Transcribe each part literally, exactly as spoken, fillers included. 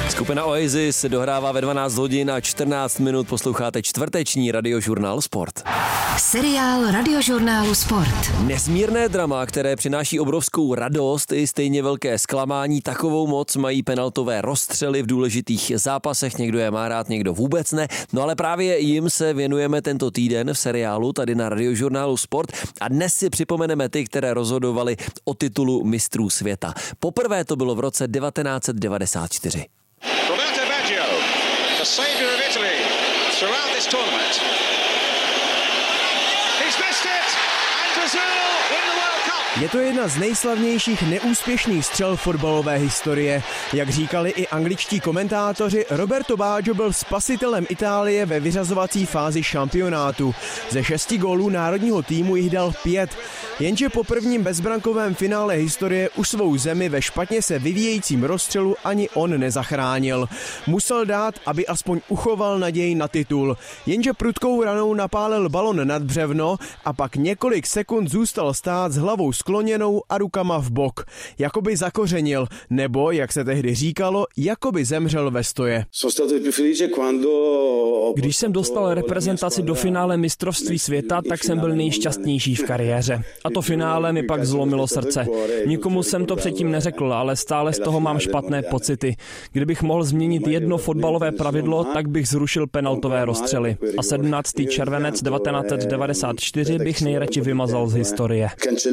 Skupina Oasis dohrává ve dvanáct hodin a čtrnáct minut, posloucháte čtvrteční radiožurnál Sport. Seriál radiožurnálu Sport. Nesmírné drama, které přináší obrovskou radost i stejně velké zklamání, takovou moc mají penaltové rozstřely v důležitých zápasech, někdo je má rád, někdo vůbec ne, no ale právě jim se věnujeme tento týden v seriálu tady na radiožurnálu Sport a dnes si připomeneme ty, které rozhodovali o titulu mistrů světa. Poprvé to bylo v roce devatenáct set devadesát čtyři. Roberto Baggio, the saviour of Italy throughout this tournament. He's missed it and Brazil win the World Cup. Je to jedna z nejslavnějších neúspěšných střel fotbalové historie. Jak říkali i angličtí komentátoři, Roberto Baggio byl spasitelem Itálie ve vyřazovací fázi šampionátu. Ze šesti gólů národního týmu jich dal pět. Jenže po prvním bezbrankovém finále historie už svou zemi ve špatně se vyvíjejícím rozstřelu ani on nezachránil. Musel dát, aby aspoň uchoval naději na titul. Jenže prudkou ranou napálil balon nad břevno a pak několik sekund zůstal stát s hlavou skloněnou a rukama v bok. Jakoby zakořenil, nebo, jak se tehdy říkalo, jakoby zemřel ve stoje. Když jsem dostal reprezentaci do finále mistrovství světa, tak jsem byl nejšťastnější v kariéře. A to finále mi pak zlomilo srdce. Nikomu jsem to předtím neřekl, ale stále z toho mám špatné pocity. Kdybych mohl změnit jedno fotbalové pravidlo, tak bych zrušil penaltové rozstřely. A sedmnáctého červenec devatenáct set devadesát čtyři bych nejradši vymazal z historie.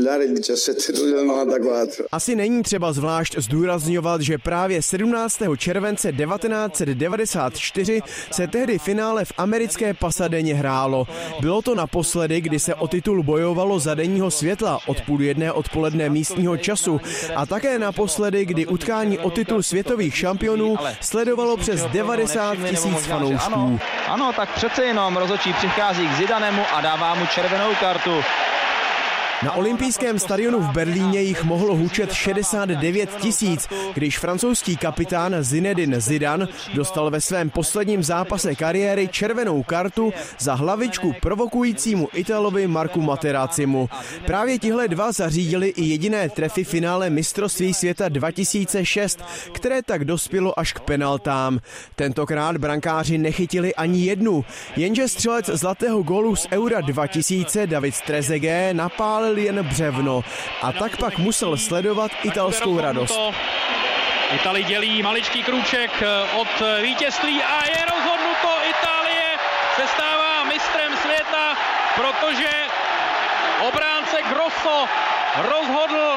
Asi není třeba zvlášť zdůrazňovat, že právě sedmnáctého července devatenáct set devadesát čtyři se tehdy finále v americké Pasadeně hrálo. Bylo to naposledy, kdy se o titul bojovalo za denního světla od půl jedné odpoledne místního času a také naposledy, kdy utkání o titul světových šampionů sledovalo přes devadesát tisíc fanoušků. Ano, tak přece jenom rozhodčí přichází k Zidanemu a dává mu červenou kartu. Na olympijském stadionu v Berlíně jich mohlo hučet šedesát devět tisíc, když francouzský kapitán Zinedine Zidane dostal ve svém posledním zápase kariéry červenou kartu za hlavičku provokujícímu Italovi Marku Materazzimu. Právě tihle dva zařídili i jediné trefy finále mistrovství světa dva tisíce šest, které tak dospělo až k penaltám. Tentokrát brankáři nechytili ani jednu, jenže střelec zlatého gólu z Eura dva tisíce David Trezeguet napálil jen břevno a tak pak musel sledovat italskou radost. Itali dělí maličký krůček od vítězství a je rozhodnuto. Itálie se stává mistrem světa, protože obránce Grosso rozhodl.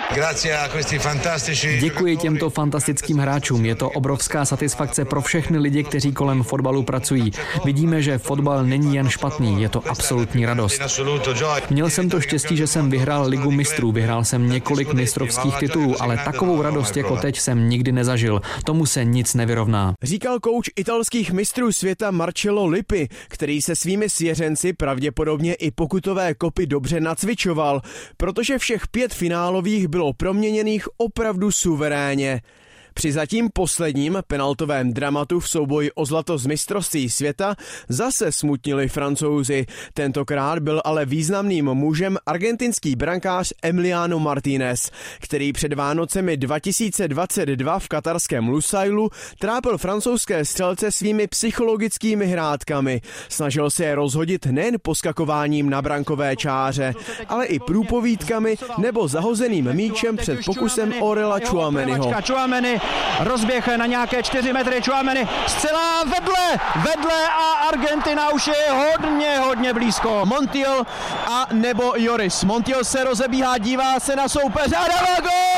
Děkuji těmto fantastickým hráčům. Je to obrovská satisfakce pro všechny lidi, kteří kolem fotbalu pracují. Vidíme, že fotbal není jen špatný, je to absolutní radost. Měl jsem to štěstí, že jsem vyhrál Ligu mistrů, vyhrál jsem několik mistrovských titulů, ale takovou radost jako teď jsem nikdy nezažil. Tomu se nic nevyrovná. Říkal kouč italských mistrů světa Marcello Lippi, který se svými svěřenci pravděpodobně i pokutové kopy dobře nacvičoval, protože všech pět finálových bylo proměněných opravdu suverénně. Při zatím posledním penaltovém dramatu v souboji o zlato z mistrovství světa zase smutnili Francouzi. Tentokrát byl ale významným mužem argentinský brankář Emiliano Martínez, který před Vánocemi dva tisíce dvacet dva v katarském Lusailu trápil francouzské střelce svými psychologickými hrádkami. Snažil se je rozhodit nejen poskakováním na brankové čáře, ale i průpovídkami nebo zahozeným míčem před pokusem Aurela Tchouameniho. Rozběh na nějaké čtyři metry, Tchouameni zcela vedle, vedle a Argentina už je hodně, hodně blízko. Montiel a nebo Joris. Montiel se rozebíhá, dívá se na soupeře a dává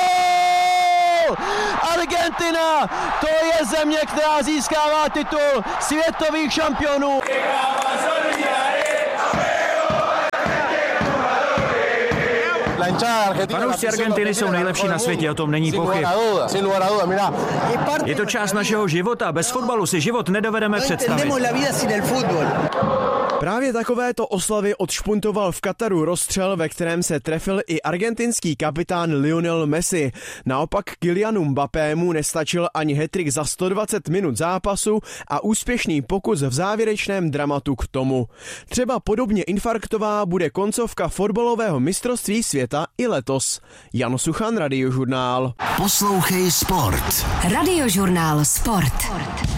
gól! Argentina, to je země, která získává titul světových šampionů. Fanoušci Argentiny jsou nejlepší na světě, o tom není pochyb. Je to část našeho života, bez fotbalu si život nedovedeme představit. Právě takovéto oslavy odšpuntoval v Kataru rozstřel, ve kterém se trefil i argentinský kapitán Lionel Messi. Naopak Kylianu Mbappému nestačil ani hat-trick za sto dvacet minut zápasu a úspěšný pokus v závěrečném dramatu k tomu. Třeba podobně infarktová bude koncovka fotbalového mistrovství světa světa i letos. Jan Suchan, Radiožurnál. Poslouchej sport. Radiožurnál Sport.